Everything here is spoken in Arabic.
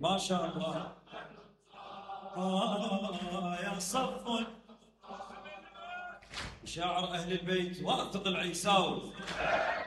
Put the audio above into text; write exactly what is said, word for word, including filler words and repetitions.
ما شاء الله. آه يا صف شاعر أهل البيت واثق العيساوي.